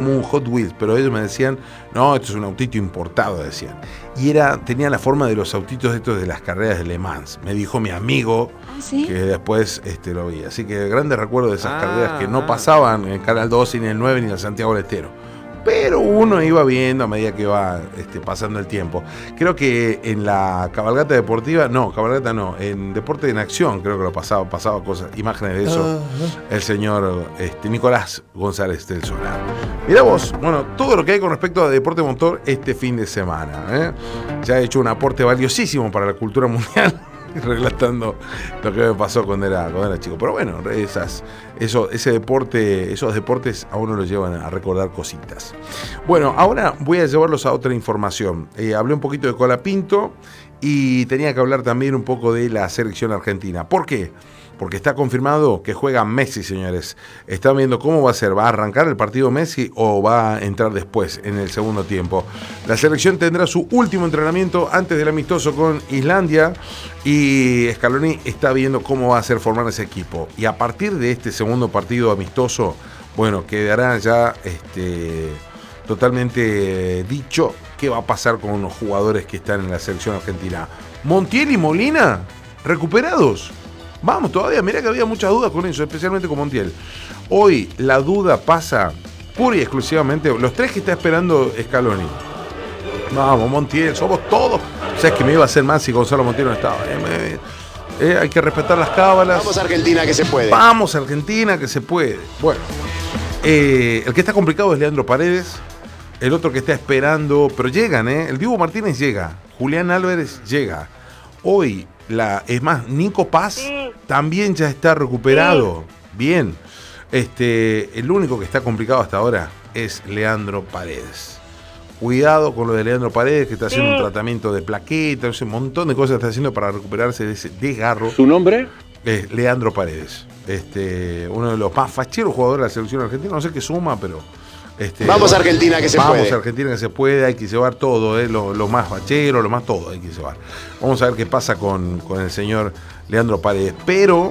como un Hot Wheels, pero ellos me decían, no, esto es un autito importado, decían. Y tenía la forma de los autitos estos de las carreras de Le Mans. Me dijo mi amigo, ¿sí? Que después lo vi. Así que grandes recuerdos de esas carreras que no pasaban en el Canal 12, ni en el 9, ni en el Santiago del Estero. Pero uno iba viendo a medida que iba pasando el tiempo. Creo que en la cabalgata deportiva, en Deporte en Acción creo que lo pasaba cosas, imágenes de eso, el señor Nicolás González del Solar. Mirá vos, bueno, todo lo que hay con respecto a deporte motor este fin de semana. Ya he hecho un aporte valiosísimo para la cultura mundial, relatando lo que me pasó cuando era chico. Pero bueno, esos deportes a uno lo llevan a recordar cositas. Bueno, ahora voy a llevarlos a otra información. Hablé un poquito de Colapinto y tenía que hablar también un poco de la selección argentina. ¿Por qué? Porque está confirmado que juega Messi, señores. Están viendo cómo va a ser. ¿Va a arrancar el partido Messi o va a entrar después, en el segundo tiempo? La selección tendrá su último entrenamiento antes del amistoso con Islandia y Scaloni está viendo cómo va a ser formar ese equipo. Y a partir de este segundo partido amistoso, bueno, quedará ya totalmente dicho qué va a pasar con los jugadores que están en la selección argentina. Montiel y Molina, recuperados. Vamos, todavía, mirá que había muchas dudas con eso, especialmente con Montiel. Hoy la duda pasa pura y exclusivamente, los tres que está esperando Scaloni. Vamos, Montiel, somos todos. ¿Sabes que me iba a hacer más si Gonzalo Montiel no estaba? Hay que respetar las cábalas. Vamos, Argentina, que se puede. Vamos, Argentina, que se puede. Bueno, el que está complicado es Leandro Paredes. El otro que está esperando, pero llegan, el Dibu Martínez llega, Julián Álvarez llega. Hoy, es más, Nico Paz también ya está recuperado. Bien. El único que está complicado hasta ahora es Leandro Paredes. Cuidado con lo de Leandro Paredes, que está haciendo un tratamiento de plaquetas, un montón de cosas está haciendo para recuperarse de ese desgarro. ¿Su nombre? Leandro Paredes. Uno de los más facheros jugadores de la selección argentina. No sé qué suma, pero... Vamos, Argentina, que se puede. Vamos, Argentina, que se puede. Hay que llevar todo, lo más fachero, lo más todo hay que llevar. Vamos a ver qué pasa con el señor Leandro Paredes. Pero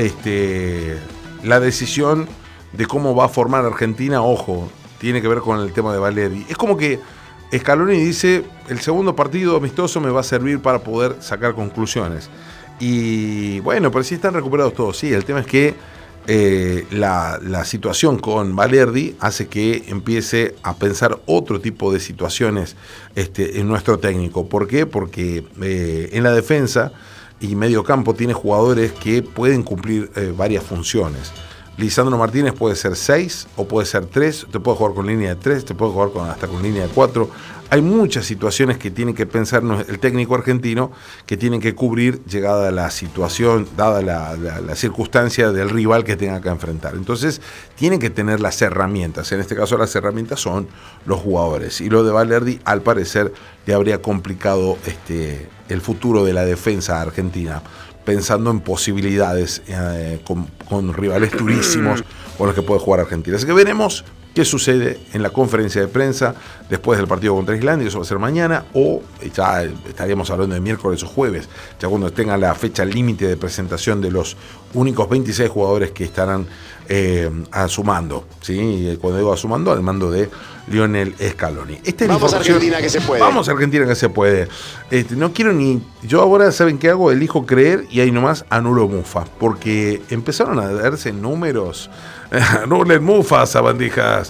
la decisión de cómo va a formar Argentina, ojo, tiene que ver con el tema de Valeri. Es como que Scaloni dice, el segundo partido amistoso me va a servir para poder sacar conclusiones. Y bueno, pero sí están recuperados todos. Sí, el tema es que la situación con Valerdi hace que empiece a pensar otro tipo de situaciones en nuestro técnico. ¿Por qué? Porque en la defensa y medio campo tiene jugadores que pueden cumplir varias funciones. Lisandro Martínez puede ser 6 o puede ser 3, te puede jugar con línea de 3, te puede jugar hasta con línea de 4. Hay muchas situaciones que tiene que pensar el técnico argentino, que tienen que cubrir llegada la situación, dada la circunstancia del rival que tenga que enfrentar. Entonces, tienen que tener las herramientas. En este caso, las herramientas son los jugadores. Y lo de Valerdi, al parecer, le habría complicado el futuro de la defensa argentina, pensando en posibilidades con rivales durísimos con los que puede jugar Argentina. Así que veremos qué sucede en la conferencia de prensa después del partido contra Islandia. Eso va a ser mañana, o ya estaríamos hablando de miércoles o jueves, ya cuando tenga la fecha límite de presentación de los únicos 26 jugadores que estarán sumando, ¿sí? Cuando digo sumando, al mando de Lionel Scaloni. Vamos, Argentina, que se puede. Vamos, Argentina, que se puede. No quiero ni... Yo ahora, ¿saben qué hago? Elijo creer y ahí nomás anulo Mufa, porque empezaron a darse números. Anulen Mufa, sabandijas.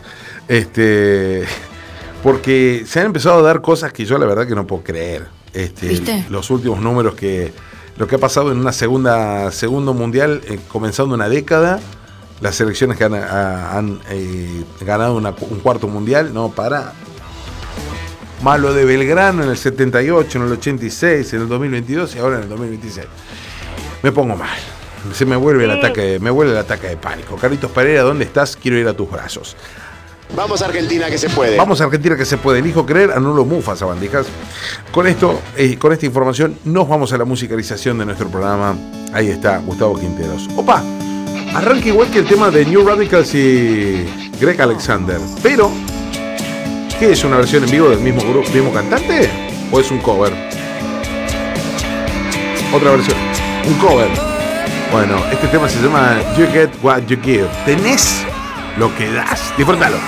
Porque se han empezado a dar cosas que yo la verdad que no puedo creer. ¿Viste? Los últimos números lo que ha pasado en una segundo mundial, comenzando una década. Las selecciones que han ganado un cuarto mundial, no para. Malo de Belgrano en el 78, en el 86, en el 2022 y ahora en el 2026. Me pongo mal. Se me vuelve el ataque de pánico. Carlitos Pereira, ¿dónde estás? Quiero ir a tus brazos. Vamos, Argentina, que se puede. Vamos, Argentina, que se puede. Elijo creer, anulo Mufa, sabandijas. Con esto, con esta información, nos vamos a la musicalización de nuestro programa. Ahí está, Gustavo Quinteros. ¡Opa! Arranca igual que el tema de New Radicals y Greg Alexander. Pero, ¿qué es? ¿Una versión en vivo del mismo grupo, mismo cantante? ¿O es un cover? Otra versión. Un cover. Bueno, este tema se llama You Get What You Give. Tenés lo que das. Disfrútalo.